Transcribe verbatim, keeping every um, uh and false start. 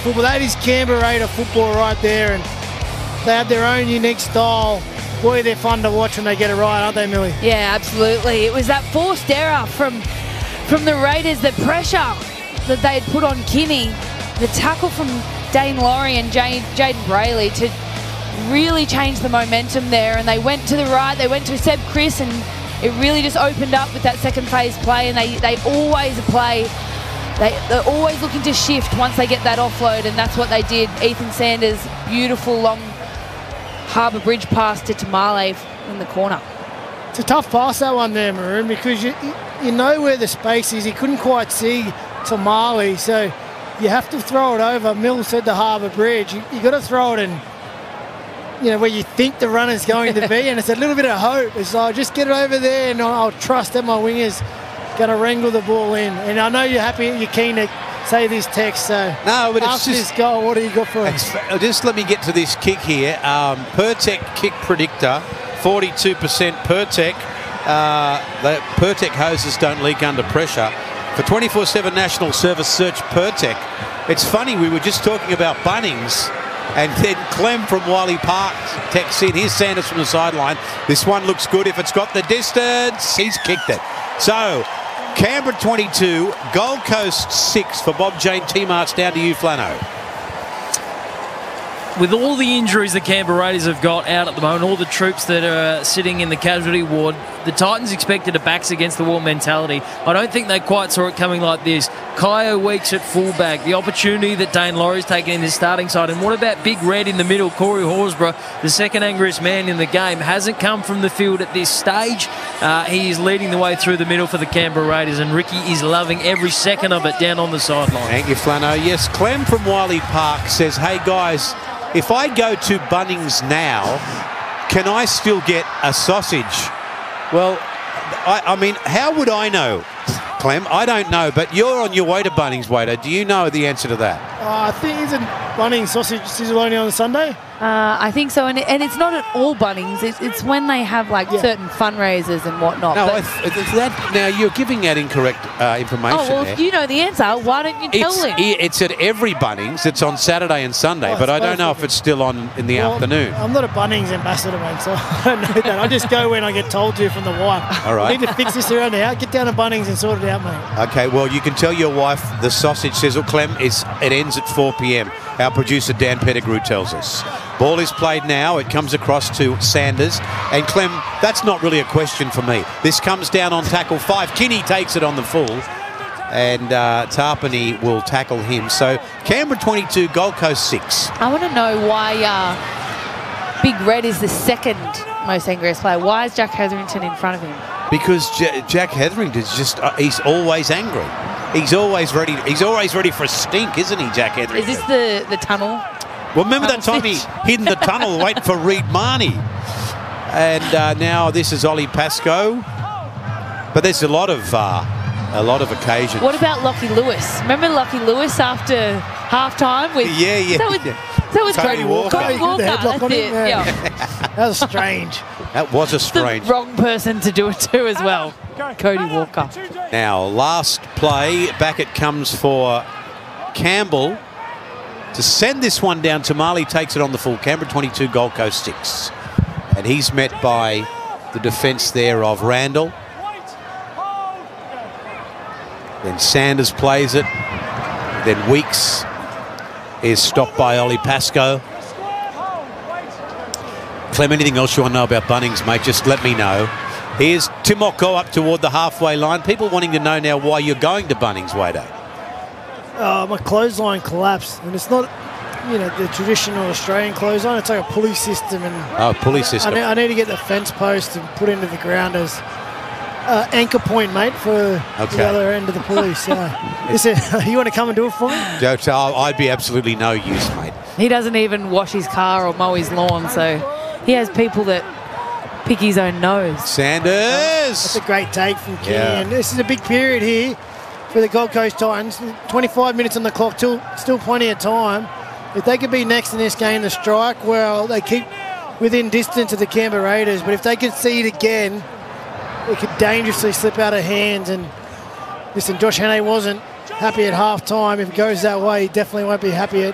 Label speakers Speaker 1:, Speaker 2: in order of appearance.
Speaker 1: football. That is Canberra Raider football right there, and they have their own unique style. Boy, they're fun to watch when they get it right, aren't they, Millie?
Speaker 2: Yeah, absolutely. It was that forced error from from the Raiders, the pressure that they had put on Kinney, the tackle from Dane Laurie and Jade, Jaden Brayley to really change the momentum there, and they went to the right, they went to Seb Chris, and it really just opened up with that second phase play, and they, they always play, they, they're always looking to shift once they get that offload, and that's what they did. Ethan Sanders, beautiful long Harbour Bridge pass to Tamale in the corner.
Speaker 1: It's a tough pass, that one there, Maroon, because you, you know where the space is. He couldn't quite see Tamale, so you have to throw it over. Mills said the Harbour Bridge. You, you got to throw it in, you know, where you think the runner's going to be, and it's a little bit of hope. It's like, just get it over there, and I'll trust that my wingers going to wrangle the ball in. And I know you're happy, you're keen to say this text. So
Speaker 3: no, but
Speaker 1: after
Speaker 3: it's just,
Speaker 1: this goal, what do you got for us?
Speaker 3: Just let me get to this kick here. Um, Pertec kick predictor, forty-two percent Pertec. Uh, the Pertec hoses don't leak under pressure. For twenty-four seven National Service, search Pertec. It's funny, we were just talking about Bunnings, and then Clem from Wiley Park texts in. Here's Sanders from the sideline. This one looks good if it's got the distance. He's kicked it. So, Canberra twenty-two, Gold Coast six for Bob Jane T-Marts. Down to you, Flano.
Speaker 4: With all the injuries the Canberra Raiders have got out at the moment, all the troops that are sitting in the casualty ward, the Titans expected a backs against the wall mentality. I don't think they quite saw it coming like this. Kyo Weeks at fullback, the opportunity that Dane Laurie's taken in his starting side. And what about Big Red in the middle? Corey Horsburgh, the second angriest man in the game, hasn't come from the field at this stage. Uh, he is leading the way through the middle for the Canberra Raiders, and Ricky is loving every second of it down on the sideline.
Speaker 3: Thank you, Flano. Yes, Clem from Wiley Park says, hey guys, if I go to Bunnings now, can I still get a sausage? Well, I, I mean, how would I know, Clem? I don't know, but you're on your way to Bunnings, Wader. Do you know the answer to that?
Speaker 1: Uh, I think isn't Bunnings sausage sizzle only on Sunday?
Speaker 2: Uh, I think so, and, it, and it's not at all Bunnings. It's, it's when they have like yeah. certain fundraisers and whatnot.
Speaker 3: No,
Speaker 2: but
Speaker 3: I th that, now you're giving out incorrect uh, information.
Speaker 2: Oh well,
Speaker 3: there.
Speaker 2: If you know the answer, why don't you tell
Speaker 3: it's,
Speaker 2: him?
Speaker 3: It's at every Bunnings. It's on Saturday and Sunday,
Speaker 1: oh,
Speaker 3: but I don't know if it's still on in the
Speaker 1: well,
Speaker 3: afternoon.
Speaker 1: I'm not a Bunnings ambassador, mate, so I don't know that. I just go when I get told to from the wife.
Speaker 3: All right.
Speaker 1: I need to fix this around the house. Get down to Bunnings and sort it out, mate.
Speaker 3: Okay, well, you can tell your wife the sausage sizzle, Clem, is, it ends at four p m Our producer Dan Pettigrew tells us. Ball is played now. It comes across to Sanders. And Clem, that's not really a question for me. This comes down on tackle five. Kinney takes it on the full. And uh, Tarpany will tackle him. So Canberra twenty-two, Gold Coast six.
Speaker 2: I want to know why uh, Big Red is the second most angriest player. Why is Jack Hetherington in front of him?
Speaker 3: Because J Jack Hetherington's just, uh, he's always angry. He's always ready. He's always ready for a stink, isn't he, Jack Hetherington?
Speaker 2: Is this the, the tunnel?
Speaker 3: Well, remember that time he hid in the tunnel waiting for Reed Marnie? And uh, now this is Ollie Pascoe. But there's a lot of uh, a lot of occasions.
Speaker 2: What about Lockie Lewis? Remember Lockie Lewis after halftime with
Speaker 3: yeah, yeah,
Speaker 2: that was,
Speaker 3: yeah.
Speaker 2: That was
Speaker 3: Cody Walker.
Speaker 2: Cody Walker. That's
Speaker 1: on
Speaker 2: it.
Speaker 1: him,
Speaker 2: Yeah.
Speaker 1: That was strange.
Speaker 3: That was a strange.
Speaker 2: The wrong person to do it to as well. Cody Walker.
Speaker 3: Now, last play, back it comes for Campbell to send this one down. Tamale takes it on the full. Canberra twenty-two, Gold Coast six. And he's met by the defence there of Randall. Then Sanders plays it. Then Weeks is stopped by Ollie Pascoe. Clem, anything else you want to know about Bunnings, mate? Just let me know. Here's Timoko up toward the halfway line. People wanting to know now why you're going to Bunnings, Wader.
Speaker 1: Uh, my clothesline collapsed, and it's not, you know, the traditional Australian clothesline. It's like a pulley system, and
Speaker 3: oh, pulley system.
Speaker 1: I, ne I need to get the fence post and put into the ground as uh, anchor point, mate, for okay. the other end of the pulley. So, listen, you want to come and do it for me?
Speaker 3: I'd be absolutely no use, mate.
Speaker 2: He doesn't even wash his car or mow his lawn, so he has people that pick his own nose.
Speaker 3: Sanders!
Speaker 1: That's a great take from Kenny, yeah. And this is a big period here for the Gold Coast Titans. twenty-five minutes on the clock, still, still plenty of time. If they could be next in this game to strike, well, they keep within distance of the Canberra Raiders, but if they concede again, it could dangerously slip out of hands. And listen, Josh Hannay wasn't happy at half time. If it goes that way, he definitely won't be happy at